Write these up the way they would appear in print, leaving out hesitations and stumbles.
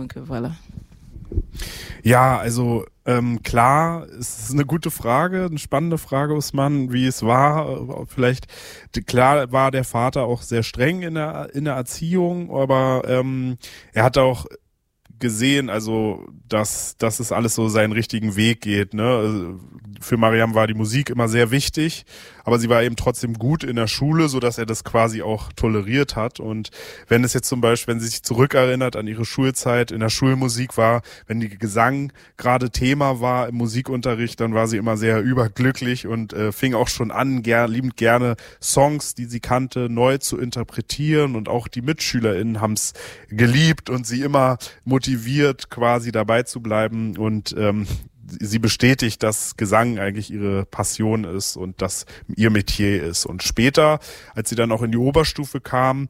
Donc voilà. Ja, also klar, es ist eine gute Frage, eine spannende Frage, Usman, wie es war. Vielleicht, klar war der Vater auch sehr streng in der Erziehung, aber er hat auch gesehen, also dass es alles so seinen richtigen Weg geht. Ne? Also, für Mariam war die Musik immer sehr wichtig, aber sie war eben trotzdem gut in der Schule, so dass er das quasi auch toleriert hat. Und wenn es jetzt zum Beispiel, wenn sie sich zurückerinnert an ihre Schulzeit, in der Schulmusik war, wenn die Gesang gerade Thema war im Musikunterricht, dann war sie immer sehr überglücklich und fing auch schon an, liebend gerne Songs, die sie kannte, neu zu interpretieren. Und auch die MitschülerInnen haben es geliebt und sie immer motiviert, quasi dabei zu bleiben. Und sie bestätigt, dass Gesang eigentlich ihre Passion ist und das ihr Metier ist. Und später, als sie dann auch in die Oberstufe kam,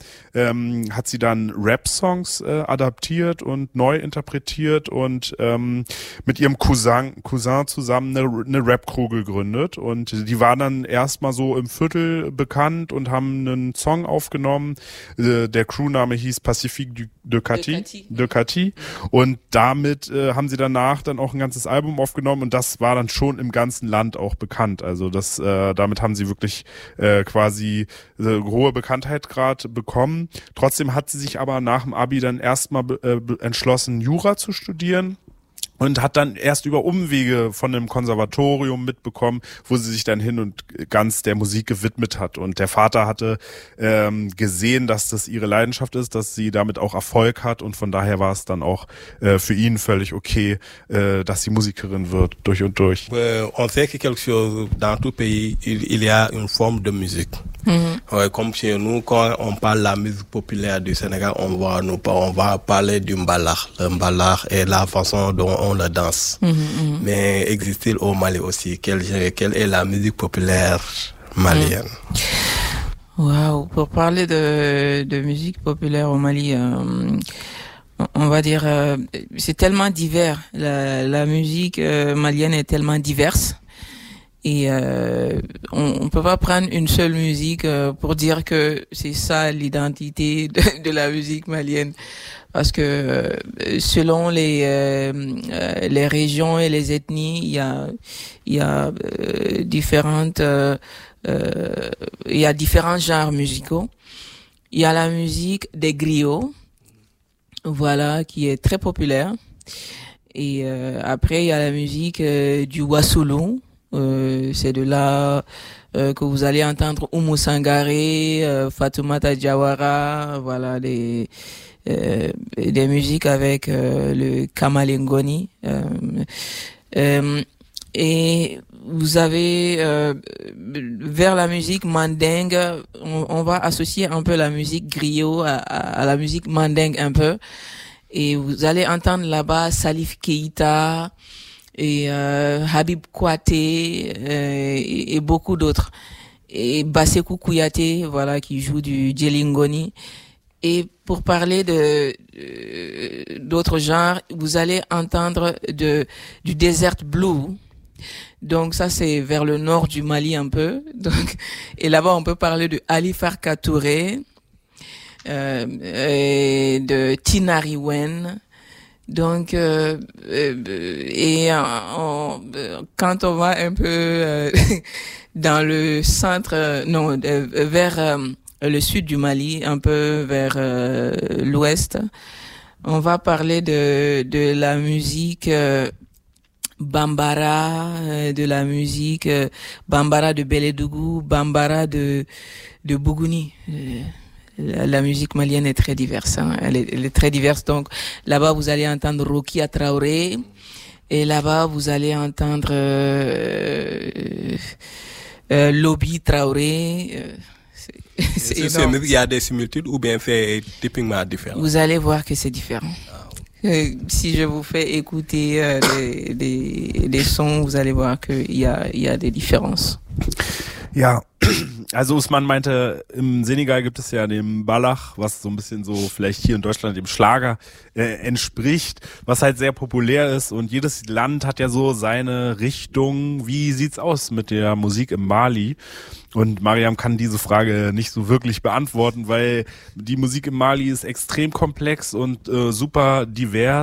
hat sie dann Rap-Songs adaptiert und neu interpretiert und mit ihrem Cousin zusammen eine Rap-Crew gegründet. Und die waren dann erstmal so im Viertel bekannt und haben einen Song aufgenommen. Der Crewname hieß Pacifique de Cati. Und damit haben sie danach dann auch ein ganzes Album aufgenommen und das war dann schon im ganzen Land auch bekannt. Also das, damit haben sie wirklich quasi hohe Bekanntheit gerade bekommen. Trotzdem hat sie sich aber nach dem Abi dann erstmal entschlossen, Jura zu studieren. Und hat dann erst über Umwege von einem Konservatorium mitbekommen, wo sie sich dann hin und ganz der Musik gewidmet hat. Und der Vater hatte gesehen, dass das ihre Leidenschaft ist, dass sie damit auch Erfolg hat. Und von daher war es dann auch für ihn völlig okay, dass sie Musikerin wird, durch und durch. On sait que quelque chose, dans tout pays, il y a une forme de musique. Ouais, comme chez nous, quand on parle de la musique populaire du Sénégal, on va parler du mbalakh. Le mbalakh est la façon dont on le danse. Mais existe-t-il au Mali aussi? Quelle est la musique populaire malienne? Wow, pour parler de musique populaire au Mali, on va dire, c'est tellement divers. La musique malienne est tellement diverse. Et on peut pas prendre une seule musique pour dire que c'est ça l'identité de la musique malienne, parce que selon les régions et les ethnies, il y a différentes il y a différents genres musicaux. Il y a la musique des griots, voilà, qui est très populaire. Et après il y a la musique du Wassoulou. C'est de là que vous allez entendre Oumou Sangaré, Fatoumata Diawara, voilà, des musiques avec le Kamalengoni. Et vous avez vers la musique mandingue, on va associer un peu la musique griot à la musique mandingue un peu. Et vous allez entendre là-bas Salif Keïta, et Habib Kouaté et beaucoup d'autres, et Bassekou Kouyaté, voilà, qui joue du djelingoni. Et pour parler d'autres genres, vous allez entendre du desert blue. Donc ça, c'est vers le nord du Mali un peu. Donc, et là-bas on peut parler de Ali Farka Touré, et de Tinari Wen. Donc quand on va un peu dans le centre, vers le sud du Mali, un peu vers l'ouest, on va parler de la musique Bambara, de la musique Bambara de Beledougou, Bambara de Bougouni. La musique malienne est très diverse, hein. Elle est très diverse. Donc là-bas vous allez entendre Rokia Traoré, et là-bas vous allez entendre Lobby Traoré. Il y a des similitudes ou bien c'est typiquement différent? Vous allez voir que c'est différent. Si je vous fais écouter des sons, vous allez voir qu'il y a des différences. Ja, also Usman meinte, im Senegal gibt es ja den Mbalakh, was so ein bisschen so vielleicht hier in Deutschland dem Schlager entspricht, was halt sehr populär ist, und jedes Land hat ja so seine Richtung. Wie sieht's aus mit der Musik im Mali? Und Mariam kann diese Frage nicht so wirklich beantworten, weil die Musik im Mali ist extrem komplex und super divers.